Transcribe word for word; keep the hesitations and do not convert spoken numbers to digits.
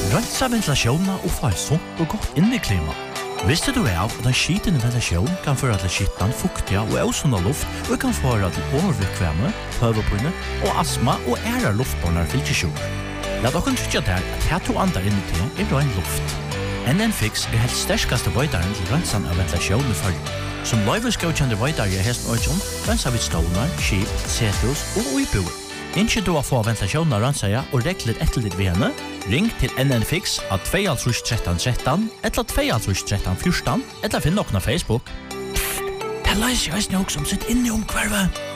Rensa ventilasjonen og få et sunt og godt inneklima. Visste du av at en skitende ventilasjon kan føre til skittan, fuktiga og ausunda luft og kan føre til overvikvemme, høvepinne og astma og ære luftbornar fylkesjord. Lad okken tryggja der at her to andar inni til er rein luft. N N Fix er helt sterskaste veidaren til rensan av ventilasjonen i følge. Som løyveskjøkjende veidare i hesten øyjon, rensa vi stålar, skip, setus og uibuer. Innskje du å få ventilasjonen av rensaja og regler etter litt ved henne, ring til N N Fix av to tre tre tre eller to tre tre tre fjorten eller finn noen av Facebook. Pff, det løser jeg også som sitt inne om hvervet.